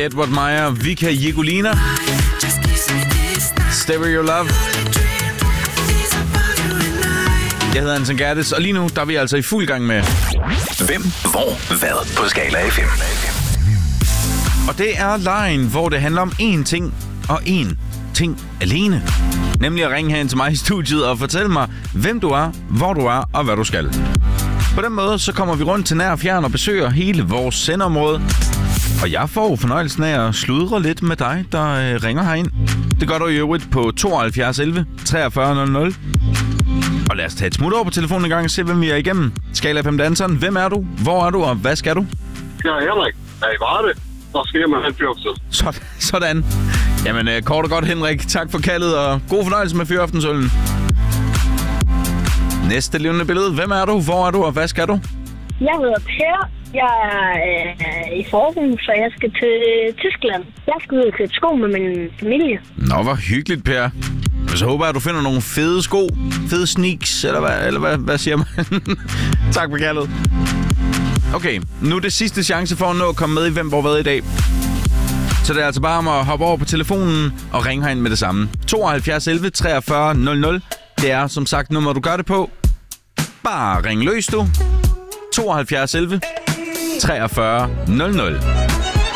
Edward Meyer, Vika Jegolina, Stereo Love. Jeg hedder Anton Gerdes, og lige nu der er vi altså i fuld gang med Hvem, hvor, hvad på Skala FM. Og det er lejen, hvor det handler om én ting og én ting alene. Nemlig at ringe hen til mig i studiet og fortælle mig, hvem du er, hvor du er og hvad du skal. På den måde så kommer vi rundt til nær og fjern og besøger hele vores sendeområde. Og jeg får fornøjelsen af at sludre lidt med dig, der ringer herind. Det gør du i øvrigt på 72 11 43 00. Og lad os tage et smut over på telefonen en gang og se, hvem vi er igennem. Skala FM danseren, hvem er du, hvor er du og hvad skal du? Jeg er Henrik. Jeg er i Varde. Og skal hjemme med fyraften. Sådan. Jamen, kort og godt, Henrik. Tak for kaldet, og god fornøjelse med fyraftensøllen. Næste levende billede. Hvem er du, hvor er du, og hvad skal du? Jeg hedder Per. Jeg er i Forhus, så jeg skal til Tyskland. Jeg skal ud og købe sko med min familie. Nå, hvor hyggeligt, Per. Så håber jeg, at du finder nogle fede sko. Fede sneaks, eller hvad siger man? Tak for kaldet. Okay, nu er det sidste chance for at nå at komme med i Hvem, hvor, hvad i dag. Så det er altså bare om at hoppe over på telefonen og ringe herind med det samme. 72 11 43 00. Det er som sagt nummer, du gør det på. Bare ring løs, du. 72 11 43 00.